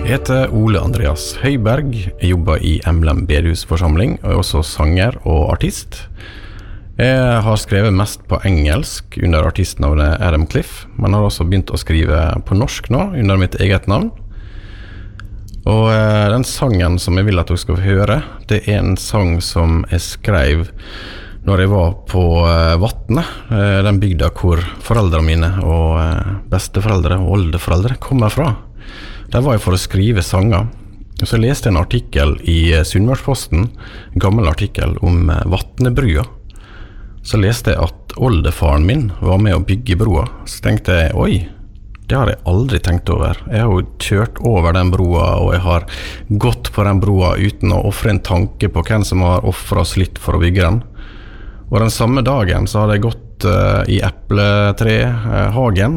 Jeg heter Ole Andreas Høiberg, jeg jobber i Emblem Bedehusforsamling, og er også sanger og artist. Jeg har skrevet mest på engelsk under artistnavnet Adam Cliff, men har også begynt å skrive på norsk nå, under mitt eget navn. Og den sangen som jeg vil at dere skal høre, det er en sang som jeg skrev når jeg var på Vatne, den bygda hvor foreldrene mine og besteforeldre og oldeforeldre kommer fra. Der var jeg for å skrive sanger. Og så leste jeg en artikkel i Sunnmørsposten, en gammel artikkel om Vatnebrua. Så leste jeg at oldefaren min var med å bygge broa. Så tenkte jeg, oi, det har jeg aldri tenkt over. Jeg har jo kjørt over den broa, og jeg har gått på den broa uten å offre en tanke på hvem som har offret oss litt for å bygge den. Og den samme dagen så hadde jeg gått i epletrehagen